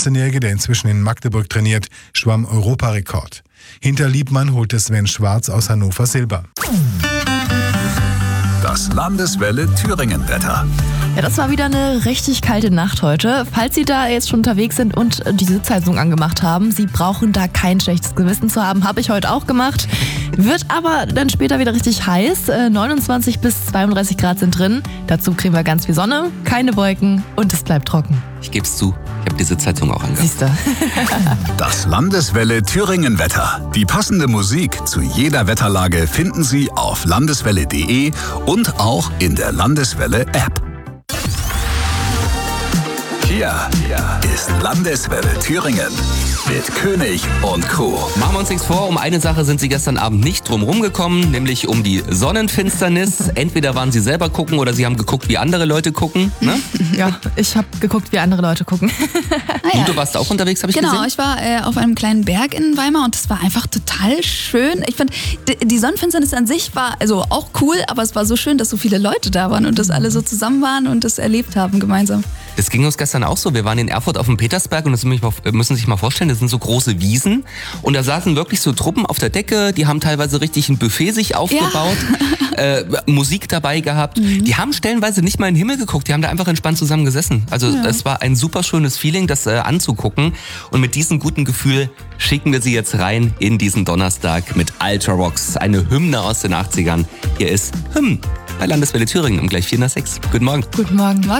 19-Jährige, der inzwischen in Magdeburg trainiert, schwamm Europarekord. Hinter Liebmann holte Sven Schwarz aus Hannover Silber. Das Landeswelle-Thüringen-Wetter. Ja, das war wieder eine richtig kalte Nacht heute. Falls Sie da jetzt schon unterwegs sind und die Sitzheizung angemacht haben, Sie brauchen da kein schlechtes Gewissen zu haben. Habe ich heute auch gemacht. Wird aber dann später wieder richtig heiß. 29 bis 32 Grad sind drin. Dazu kriegen wir ganz viel Sonne, keine Wolken und es bleibt trocken. Ich gebe es zu, ich habe die Sitzheizung auch angemacht. Siehste. Das Landeswelle-Thüringen-Wetter. Die passende Musik zu jeder Wetterlage finden Sie auf landeswelle.de und auch in der Landeswelle-App. Hier ist Landeswelle Thüringen mit König und Co. Machen wir uns nichts vor, um eine Sache sind Sie gestern Abend nicht drum rumgekommen, nämlich um die Sonnenfinsternis. Entweder waren Sie selber gucken oder Sie haben geguckt, wie andere Leute gucken. Ne? Ja, ich habe geguckt, wie andere Leute gucken. Du warst auch unterwegs, habe ich gesehen? Genau, ich war auf einem kleinen Berg in Weimar und das war einfach total schön. Ich fand, die Sonnenfinsternis an sich war also auch cool, aber es war so schön, dass so viele Leute da waren und dass alle so zusammen waren und das erlebt haben gemeinsam. Das ging uns gestern auch so. Wir waren in Erfurt auf dem Petersberg und das müssen Sie sich mal vorstellen, das sind so große Wiesen und da saßen wirklich so Truppen auf der Decke, die haben teilweise richtig ein Buffet sich aufgebaut, Musik dabei gehabt. Die haben stellenweise nicht mal in den Himmel geguckt, die haben da einfach entspannt zusammen gesessen. Also es war ein super schönes Feeling, das anzugucken und mit diesem guten Gefühl schicken wir Sie jetzt rein in diesen Donnerstag mit Ultra Rocks, eine Hymne aus den 80ern. Hier ist Hymn bei Landeswelle Thüringen um gleich 4 nach 6. Guten Morgen. Guten Morgen.